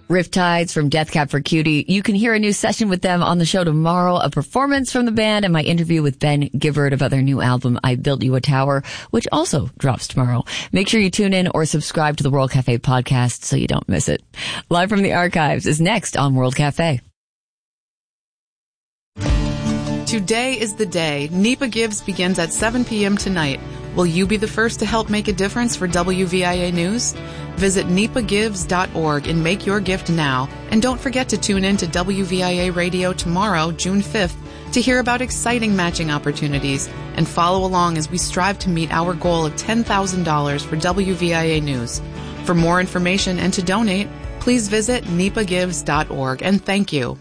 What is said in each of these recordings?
Riptides from Death Cab for Cutie. You can hear a new session with them on the show tomorrow, a performance from the band, and my interview with Ben Gibbard about their new album, I Built You a Tower, which also drops tomorrow. Make sure you tune in or subscribe to the World Cafe podcast so you don't miss it. Live from the Archives is next on World Cafe. Today is the day. NEPA Gives begins at 7 p.m. tonight. Will you be the first to help make a difference for WVIA News? Visit nepagives.org and make your gift now. And don't forget to tune in to WVIA Radio tomorrow, June 5th, to hear about exciting matching opportunities and follow along as we strive to meet our goal of $10,000 for WVIA News. For more information and to donate, please visit nepagives.org. And thank you.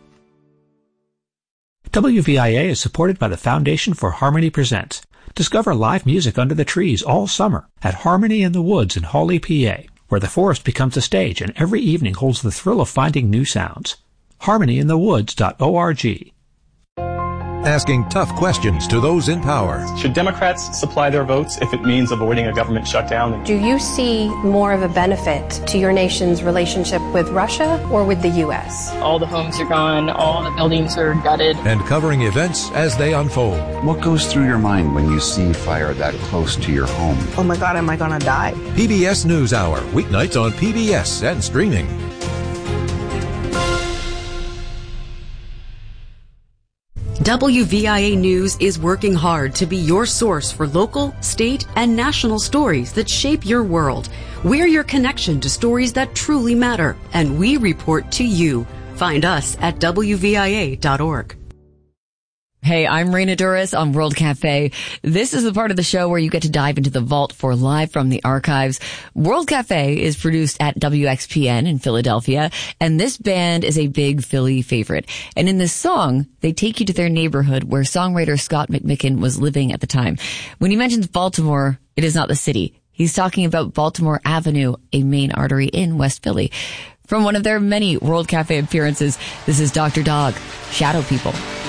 WVIA is supported by the Foundation for Harmony Presents. Discover live music under the trees all summer at Harmony in the Woods in Hawley, PA, where the forest becomes a stage and every evening holds the thrill of finding new sounds. harmonyinthewoods.org. Asking tough questions to those in power. Should Democrats supply their votes if it means avoiding a government shutdown? Do you see more of a benefit to your nation's relationship with Russia or with the U.S.? All the homes are gone, all the buildings are gutted. And covering events as they unfold. What goes through your mind when you see fire that close to your home? Oh my God, am I gonna die? PBS NewsHour, weeknights on PBS and streaming. WVIA News is working hard to be your source for local, state, and national stories that shape your world. We're your connection to stories that truly matter, and we report to you. Find us at WVIA.org. Hey, I'm Raina Duras on World Cafe. This is the part of the show where you get to dive into the vault for Live from the Archives. World Cafe is produced at WXPN in Philadelphia, and this band is a big Philly favorite. And in this song, they take you to their neighborhood where songwriter Scott McMicken was living at the time. When he mentions Baltimore, it is not the city. He's talking about Baltimore Avenue, a main artery in West Philly. From one of their many World Cafe appearances, this is Dr. Dog, Shadow People.